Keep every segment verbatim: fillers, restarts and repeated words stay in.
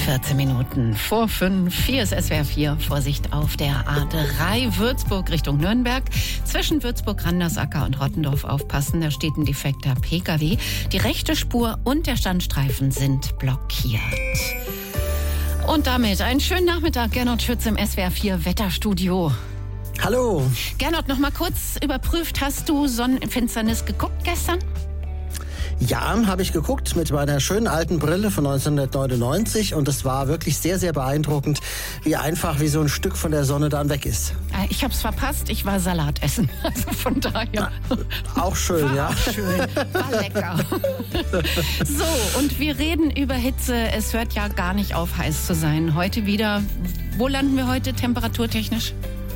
vierzehn Minuten vor fünf, hier ist S W R vier. Vorsicht auf der A drei Würzburg Richtung Nürnberg. Zwischen Würzburg-Randersacker und Rottendorf aufpassen, da steht ein defekter Pkw. Die rechte Spur und der Standstreifen sind blockiert. Und damit einen schönen Nachmittag. Gernot Schütz im S W R vier Wetterstudio. Hallo. Gernot, noch mal kurz überprüft, hast du Sonnenfinsternis geguckt gestern? Ja, habe ich geguckt mit meiner schönen alten Brille von neunzehnhundertneunundneunzig und es war wirklich sehr, sehr beeindruckend, wie einfach wie so ein Stück von der Sonne dann weg ist. Ich habe es verpasst, ich war Salat essen, also von daher. Na, auch schön, war ja. Auch schön, war lecker. So, und wir reden über Hitze. Es hört ja gar nicht auf, heiß zu sein. Heute wieder, wo landen wir heute temperaturtechnisch?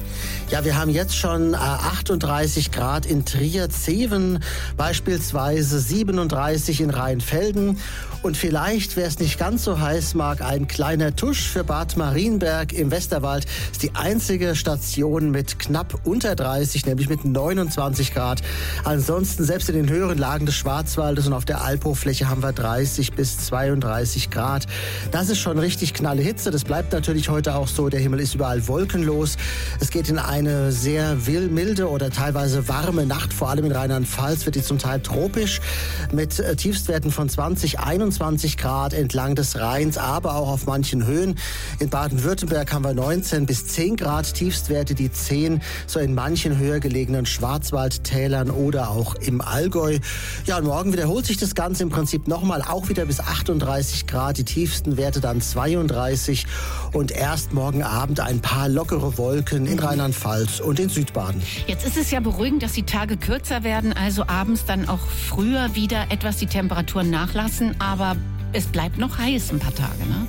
Ja, wir haben jetzt schon äh, achtunddreißig Grad in Trier-Zeven, beispielsweise siebenunddreißig in Rheinfelden. Und vielleicht, wer es nicht ganz so heiß mag, ein kleiner Tusch für Bad Marienberg im Westerwald. Ist die einzige Station mit knapp unter dreißig, nämlich mit neunundzwanzig Grad. Ansonsten, selbst in den höheren Lagen des Schwarzwaldes und auf der Alphochfläche haben wir dreißig bis zweiunddreißig Grad. Das ist schon richtig knalle Hitze. Das bleibt natürlich heute auch so. Der Himmel ist überall wolkenlos. Es geht in eine sehr milde oder teilweise warme Nacht. Vor allem in Rheinland-Pfalz wird die zum Teil tropisch mit äh, Tiefstwerten von zwanzig, einundzwanzig Grad entlang des Rheins, aber auch auf manchen Höhen. In Baden-Württemberg haben wir neunzehn bis zehn Grad Tiefstwerte, die zehn so in manchen höher gelegenen Schwarzwaldtälern oder auch im Allgäu. Ja, und morgen wiederholt sich das Ganze im Prinzip nochmal, auch wieder bis achtunddreißig Grad, die tiefsten Werte dann zweiunddreißig und erst morgen Abend ein paar lockere Wolken in Rheinland-Pfalz und in Südbaden. Jetzt ist es ja beruhigend, dass die Tage kürzer werden, also abends dann auch früher wieder etwas die Temperaturen nachlassen, aber es bleibt noch heiß ein paar Tage, ne?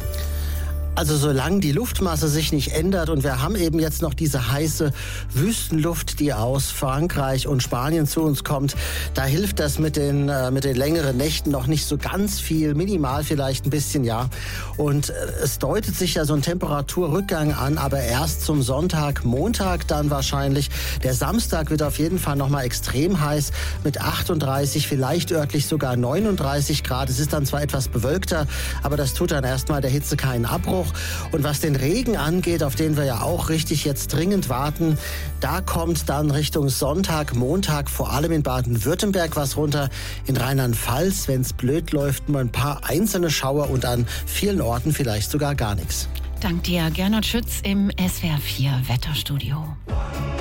Also solange die Luftmasse sich nicht ändert und wir haben eben jetzt noch diese heiße Wüstenluft, die aus Frankreich und Spanien zu uns kommt, da hilft das mit den, äh, mit den längeren Nächten noch nicht so ganz viel, minimal vielleicht ein bisschen, ja. Und äh, es deutet sich ja so ein Temperaturrückgang an, aber erst zum Sonntag, Montag dann wahrscheinlich. Der Samstag wird auf jeden Fall nochmal extrem heiß mit achtunddreißig, vielleicht örtlich sogar neununddreißig Grad. Es ist dann zwar etwas bewölkter, aber das tut dann erstmal der Hitze keinen Abbruch. Und was den Regen angeht, auf den wir ja auch richtig jetzt dringend warten, da kommt dann Richtung Sonntag, Montag vor allem in Baden-Württemberg was runter. In Rheinland-Pfalz, wenn es blöd läuft, nur ein paar einzelne Schauer und an vielen Orten vielleicht sogar gar nichts. Dank dir, Gernot Schütz im S W R vier Wetterstudio.